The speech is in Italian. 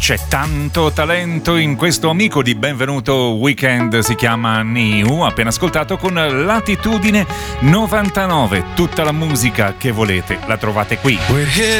C'è tanto talento in questo amico di Benvenuto Weekend, si chiama Niu, appena ascoltato con Latitudine 99. Tutta la musica che volete la trovate qui.